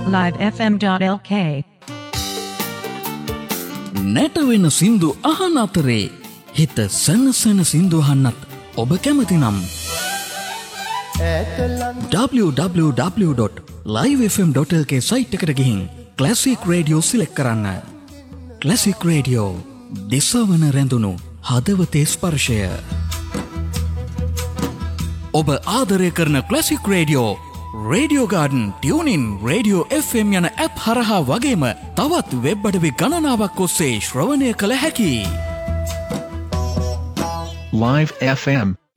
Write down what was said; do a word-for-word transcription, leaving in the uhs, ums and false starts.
live f m dot l k. නැටවෙන සින්දු අහන අතරේ හිත සනසන සින්දු අහන්නත් ඔබ කැමති නම් w w w dot live f m dot l k site එකට ගිහින් ක්ලාසික් රේඩියෝ සිලෙක්ට් කරන්න. ක්ලාසික් රේඩියෝ දිසවන රැඳුණු හදවතේ ස්පර්ශය. ඔබ ආදරය කරන classic radio, radio garden, tuning, radio F M යන ඇප් හරහා වගේම තවත් වෙබ් අඩවි ගණනාවක් ඔස්සේ ශ්‍රවණය කළ හැකි. Live F M